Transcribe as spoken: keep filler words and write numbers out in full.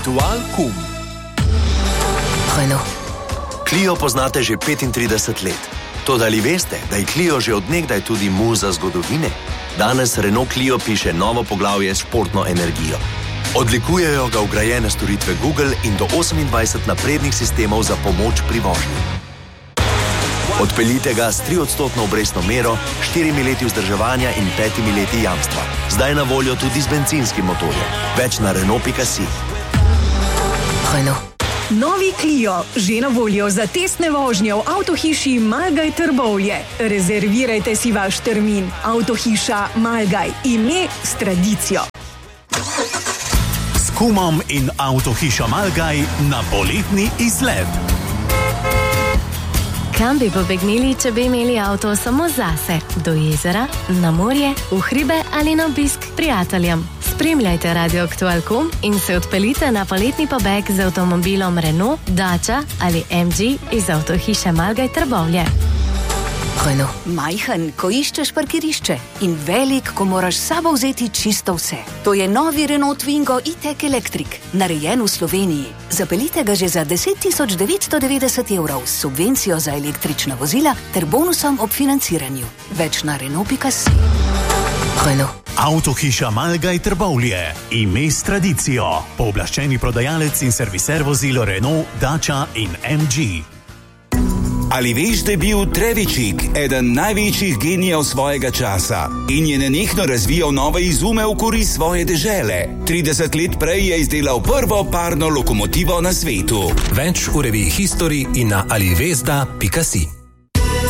Ritual kum. Renault. Clio poznate že petintrideset let. Toda ali veste, da je Clio že od nekdaj tudi muza zgodovine? Danes Renault Clio piše novo poglavje s športno energijo. Odlikujejo ga vgrajene storitve Google in do osemindvajset naprednih sistemov za pomoč pri vožnji. Odpeljite ga s triodstotno obrestno mero, štirimi leti vzdrževanja in petimi leti jamstva. Zdaj na voljo tudi z bencinskim motorjem. Več na Renault pika si. Renault. Novi Clio, že na voljo za testne vožnje v avtohiši Malgaj Trbovlje. Rezervirajte si vaš termin. Avtohiša Malgaj, ime s tradicijo. S kumom in avtohišo Malgaj na poletni izlet. Kam bi pobegnili, če bi imeli avto samo zase? Do jezera, na morje, v hribe ali na obisk prijateljem? Spremljajte Radio Aktual pika com in se odpeljite na poletni pobeg z avtomobilom Renault, Dacia ali em dži iz avtohiše Malgaj Trbovlje. Renault. Majhen, ko iščeš parkirišče in velik, ko moraš s sabo vzeti čisto vse. To je novi Renault Twingo e-tech Electric, narejen v Sloveniji. Zapeljite ga že za deset tisoč devetsto devetdeset evrov s subvencijo za električna vozila ter bonusom ob financiranju. Več na Renault pika si. Renault. Avtohiša Malgaj Trbovlje, ime s tradicijo. Pooblaščeni prodajalec in serviser vozilo Renault, Dacia in em dži. Ali veš, da je bil Trevičik eden največjih genijev svojega časa in je nenehno razvijal nove izume v korist svoje dežele? trideset let prej je izdelal prvo parno lokomotivo na svetu. Več v reviji History in na alivesda pika si.